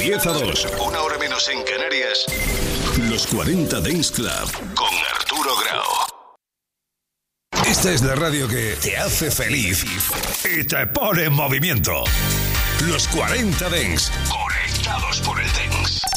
10 a 2, una hora menos en Canarias. Los 40 Dance Club con Arturo Grau. Esta es la radio que te hace feliz y te pone en movimiento. Los 40 Dance, conectados por el Dance.